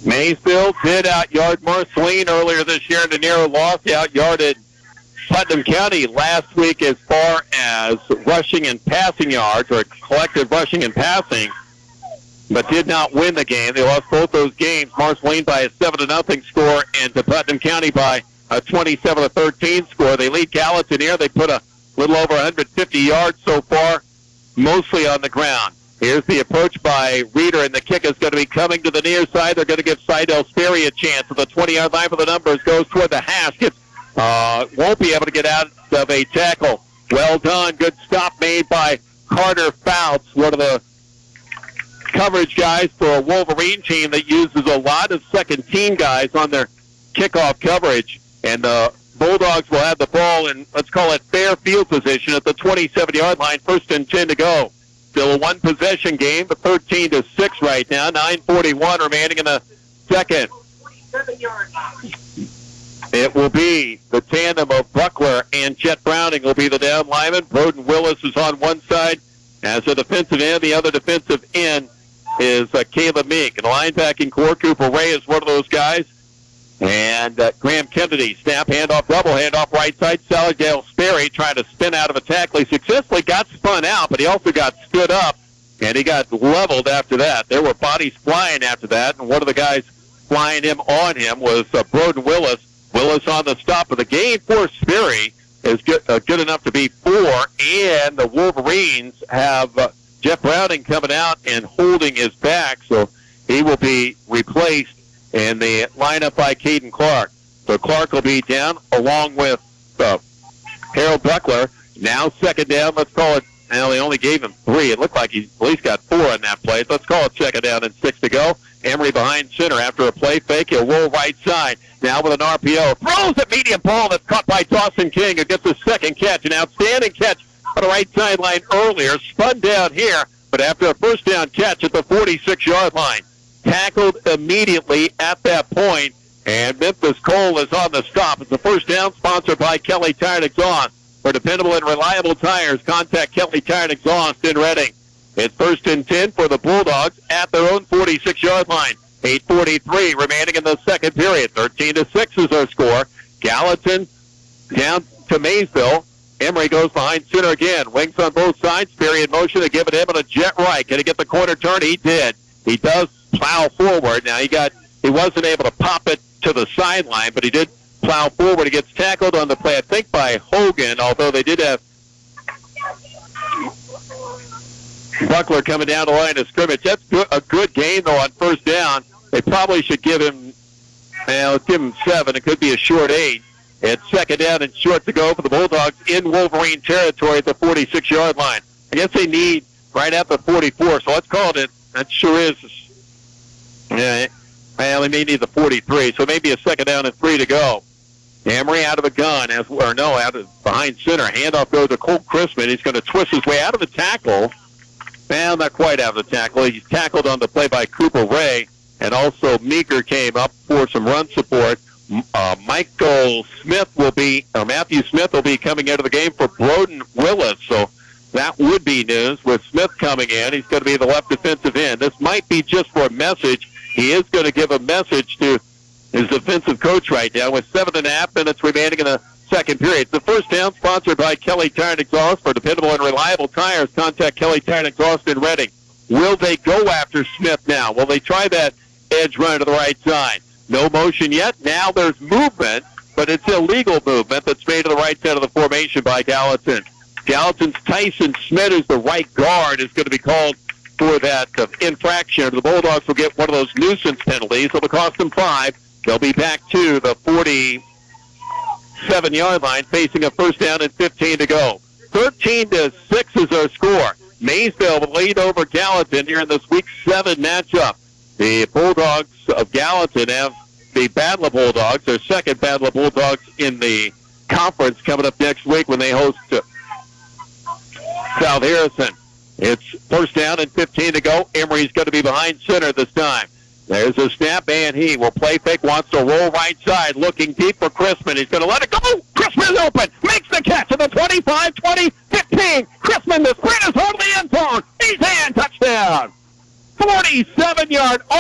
Maysville did out-yard Marceline earlier this year in a narrow loss. He out-yarded Putnam County last week as far as rushing and passing yards, or collective rushing and passing, but did not win the game. They lost both those games. Marceline by a 7-0 score, and to Putnam County by a 27-13 score. They lead Gallatin here. They put a little over 150 yards so far, mostly on the ground. Here's the approach by Reeder, and the kick is going to be coming to the near side. They're going to give Seidel Sperry a chance at the 20-yard line for the numbers. Goes toward the hash. Won't be able to get out of a tackle. Well done. Good stop made by Carter Fouts, one of the coverage guys for a Wolverine team that uses a lot of second-team guys on their kickoff coverage. And the Bulldogs will have the ball in, let's call it, fair field position at the 27-yard line. 1st and 10 to go. Still a one-possession game, but 13-6 right now. 9:41 remaining in the second. It will be the tandem of Buckler and Chet Browning will be the down lineman. Broden Willis is on one side as a defensive end. The other defensive end is Caleb Meek. And the linebacking core, Cooper Ray is one of those guys. And Graham Kennedy, snap, handoff, double handoff, right side. Seidel Sperry trying to spin out of a tackle. He successfully got spun out, but he also got stood up, and he got leveled after that. There were bodies flying after that, and one of the guys flying him on him was Broden Willis. Willis on the stop of the game for Sperry is good enough to be 4, and the Wolverines have Jeff Browning coming out and holding his back, so he will be replaced in the lineup by Caden Clark. So Clark will be down along with Harold Buckler. Now 2nd down, let's call it, well, they only gave him 3. It looked like he at least got 4 on that play. Let's call it 2nd down and 6 to go. Emery behind center after a play fake. He'll roll right side. Now with an RPO. Throws a medium ball that's caught by Dawson King, who gets a second catch. An outstanding catch on the right sideline earlier. Spun down here, but after a first down catch at the 46-yard line. Tackled immediately at that point, and Memphis Cole is on the stop. It's a first down sponsored by Kelly Tire and Exhaust. For dependable and reliable tires, contact Kelly Tire and Exhaust in Reading. It's 1st and 10 for the Bulldogs at their own 46-yard line. 8:43 remaining in the second period. 13-6 is our score. Gallatin down to Maysville. Emery goes behind center again. Wings on both sides. Sperry in motion to give it him on a jet right. Can he get the corner turn? He did. He does plow forward. Now he wasn't able to pop it to the sideline, but he did plow forward. He gets tackled on the play, I think, by Hogan, although they did have Buckler coming down the line of scrimmage. That's a good game, though, on first down. They probably should give him, let's give him 7. It could be a short 8. It's 2nd down and short to go for the Bulldogs in Wolverine territory at the 46-yard line. I guess they need right at the 44, so let's call it. That sure is. Yeah, well, they may need the 43, so maybe a 2nd down and 3 to go. Emery out of a gun, out of behind center. Handoff goes to Colt Chrisman. He's going to twist his way out of the tackle. Well, not quite out of the tackle. He's tackled on the play by Cooper Ray, and also Meeker came up for some run support. Matthew Smith will be coming into the game for Broden Willis, so that would be news with Smith coming in. He's going to be the left defensive end. This might be just for a message. He is going to give a message to his defensive coach right now with 7.5 minutes remaining in the second period. The first down sponsored by Kelly Tire and Exhaust. For dependable and reliable tires, contact Kelly Tire and Exhaust in Reading. Will they go after Smith now? Will they try that edge run to the right side? No motion yet. Now there's movement, but it's illegal movement that's made to the right side of the formation by Gallatin. Gallatin's Tyson Smith, who's the right guard, is going to be called for that infraction. The Bulldogs will get one of those nuisance penalties. It'll cost them 5. They'll be back to the 47-yard line, facing a first down and 15 to go. 13-6 is our score. Maysville will lead over Gallatin here in this Week 7 matchup. The Bulldogs of Gallatin have the Battle of Bulldogs, their second Battle of Bulldogs in the conference, coming up next week when they host South Harrison. It's first down and 15 to go. Emery's going to be behind center this time. There's a snap, and he will play fake, wants to roll right side, looking deep for Chrisman. He's going to let it go. Chrisman open, makes the catch at the 25, 20, 15. Chrisman, the sprint is over the end zone. He's in, touchdown. 47-yard